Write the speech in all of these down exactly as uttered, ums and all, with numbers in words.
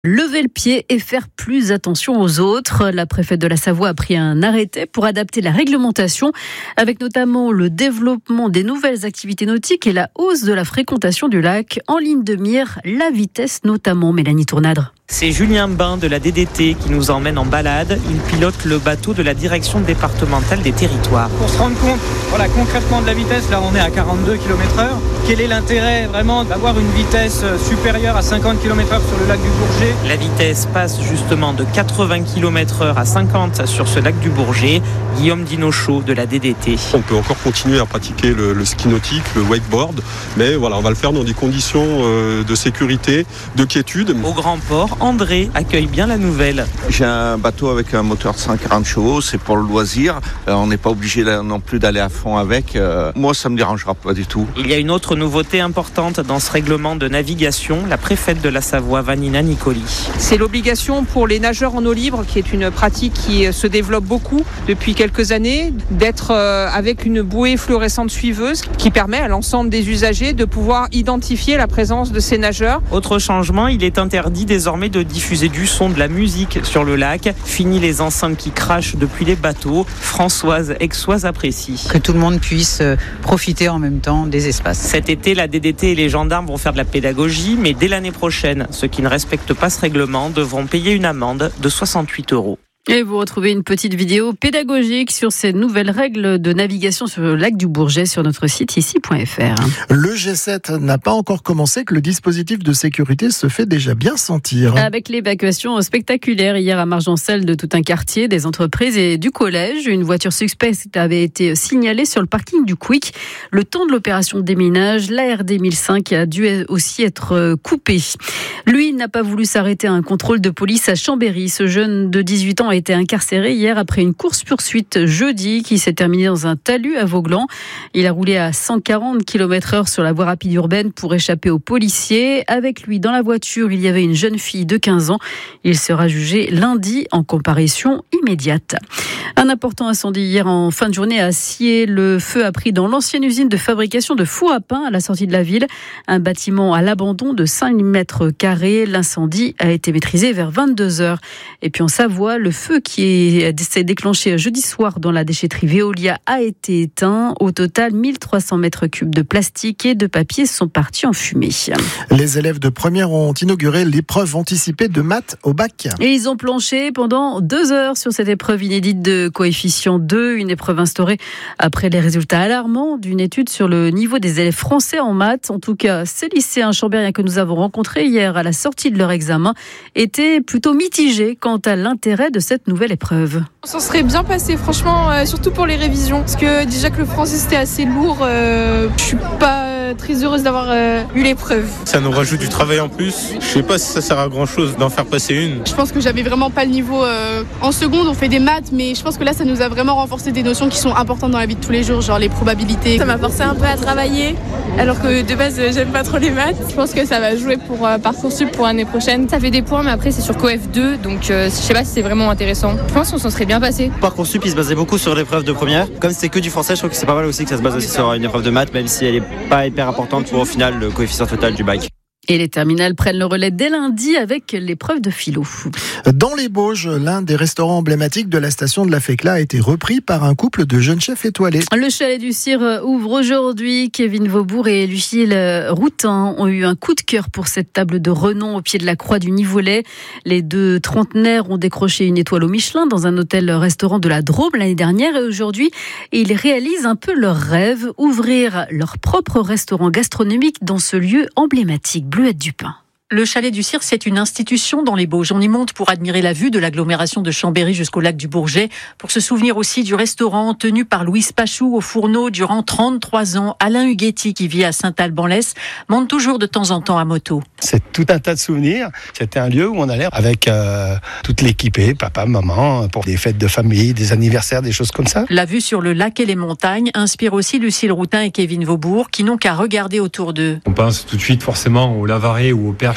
Lever le pied et faire plus attention aux autres. La préfète de la Savoie a pris un arrêté pour adapter la réglementation, avec notamment le développement des nouvelles activités nautiques et la hausse de la fréquentation du lac. En ligne de mire, la vitesse notamment. Mélanie Tournadre. C'est Julien Bain de la D D T qui nous emmène en balade. Il pilote le bateau de la direction départementale des territoires. Pour se rendre compte, voilà, concrètement de la vitesse, là on est à quarante-deux kilomètres heure. Quel est l'intérêt vraiment d'avoir une vitesse supérieure à cinquante kilomètres heure sur le lac du Bourget ? La vitesse passe justement de quatre-vingts kilomètres heure à cinquante sur ce lac du Bourget. Guillaume Dinochaud de la D D T. On peut encore continuer à pratiquer le, le ski nautique, le wakeboard, mais voilà, on va le faire dans des conditions euh, de sécurité, de quiétude. Au grand port, André accueille bien la nouvelle. J'ai un bateau avec un moteur de cent quarante chevaux, c'est pour le loisir. Euh, on n'est pas obligé non plus d'aller à fond avec. Euh, moi, ça ne me dérangera pas du tout. Il y a une autre nouveauté importante dans ce règlement de navigation. La préfète de la Savoie, Vanina Nicoli. C'est l'obligation pour les nageurs en eau libre, qui est une pratique qui se développe beaucoup depuis quelques années, d'être avec une bouée fluorescente suiveuse qui permet à l'ensemble des usagers de pouvoir identifier la présence de ces nageurs. Autre changement, il est interdit désormais de diffuser du son, de la musique sur le lac. Fini les enceintes qui crachent depuis les bateaux. Françoise Aixoise apprécie. Que tout le monde puisse profiter en même temps des espaces. Cet été, la D D T et les gendarmes vont faire de la pédagogie, mais dès l'année prochaine, ceux qui ne respectent pas ce règlement devront payer une amende de soixante-huit euros. Et vous retrouvez une petite vidéo pédagogique sur ces nouvelles règles de navigation sur le lac du Bourget sur notre site ici point f r. Le G sept n'a pas encore commencé, que le dispositif de sécurité se fait déjà bien sentir. Avec l'évacuation spectaculaire hier à Margencel de tout un quartier, des entreprises et du collège, une voiture suspecte avait été signalée sur le parking du Quick. Le temps de l'opération de déminage, l'A R D mille cinq a dû aussi être coupé. Lui n'a pas voulu s'arrêter à un contrôle de police à Chambéry. Ce jeune de dix-huit ans a été incarcéré hier après une course-poursuite jeudi qui s'est terminée dans un talus à Vauglan. Il a roulé à cent quarante kilomètres heure sur la voie rapide urbaine pour échapper aux policiers. Avec lui dans la voiture, il y avait une jeune fille de quinze ans. Il sera jugé lundi en comparution immédiate. Un important incendie hier en fin de journée à Sciez. Le feu a pris dans l'ancienne usine de fabrication de fours à pain à la sortie de la ville. Un bâtiment à l'abandon de cinq mètres carrés. L'incendie a été maîtrisé vers vingt-deux heures. Et puis en Savoie, le feu qui s'est déclenché jeudi soir dans la déchetterie Veolia a été éteint. Au total, mille trois cents mètres cubes de plastique et de papier sont partis en fumée. Les élèves de première ont inauguré l'épreuve anticipée de maths au bac. Et ils ont planché pendant deux heures sur cette épreuve inédite de coefficient deux, une épreuve instaurée après les résultats alarmants d'une étude sur le niveau des élèves français en maths. En tout cas, ces lycéens chambériens que nous avons rencontrés hier à la sortie de leur examen étaient plutôt mitigés quant à l'intérêt de cette nouvelle épreuve. Ça serait bien passé, franchement, euh, surtout pour les révisions. Parce que déjà que le français c'était assez lourd, euh, je suis pas très heureuse d'avoir euh, eu l'épreuve. Ça nous rajoute du travail en plus. Je sais pas si ça sert à grand chose d'en faire passer une. Je pense que j'avais vraiment pas le niveau. Euh, en seconde, on fait des maths, mais je pense que là, ça nous a vraiment renforcé des notions qui sont importantes dans la vie de tous les jours, genre les probabilités. Ça m'a forcé un peu à travailler, alors que de base, j'aime pas trop les maths. Je pense que ça va jouer pour euh, Parcoursup pour l'année prochaine. Ça fait des points, mais après, c'est sur Coef deux, donc euh, je sais pas si c'est vraiment intéressant. Je pense qu'on s'en serait bien passé. Parcoursup, il se basait beaucoup sur l'épreuve de première. Comme c'est que du français, je trouve que c'est pas mal aussi que ça se base aussi sur une épreuve de maths, même si elle est pas hyper importante pour au final le coefficient total du bac. Et les terminales prennent le relais dès lundi avec l'épreuve de philo. Dans les Bauges, l'un des restaurants emblématiques de la station de la Fécla a été repris par un couple de jeunes chefs étoilés. Le Chalet du Cire ouvre aujourd'hui. Kevin Vaubourg et Lucille Routin ont eu un coup de cœur pour cette table de renom au pied de la croix du Nivolet. Les deux trentenaires ont décroché une étoile au Michelin dans un hôtel-restaurant de la Drôme l'année dernière. Et aujourd'hui, ils réalisent un peu leur rêve, ouvrir leur propre restaurant gastronomique dans ce lieu emblématique. Bleuette Dupin. Le Chalet du Cire, c'est une institution dans les Bauges. On y monte pour admirer la vue de l'agglomération de Chambéry jusqu'au lac du Bourget, pour se souvenir aussi du restaurant tenu par Louise Pachou au fourneau durant trente-trois ans. Alain Huguetti, qui vit à Saint-Alban-l'Est, monte toujours de temps en temps à moto. C'est tout un tas de souvenirs. C'était un lieu où on allait avec euh, toute l'équipée, papa, maman, pour des fêtes de famille, des anniversaires, des choses comme ça. La vue sur le lac et les montagnes inspire aussi Lucille Routin et Kevin Vaubourg, qui n'ont qu'à regarder autour d'eux. On pense tout de suite forcément au Lavaret ou au Perche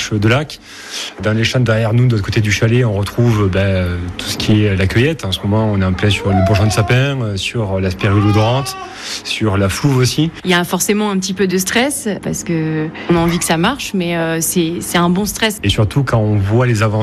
marche de lac. Dans les champs derrière nous, de l'autre côté du chalet, on retrouve ben, tout ce qui est la cueillette. En ce moment, on est en plein sur le bourgeon de sapin, sur la spirule odorante, sur la flouve aussi. Il y a forcément un petit peu de stress parce qu'on a envie que ça marche, mais euh, c'est, c'est un bon stress. Et surtout, quand on voit les avancées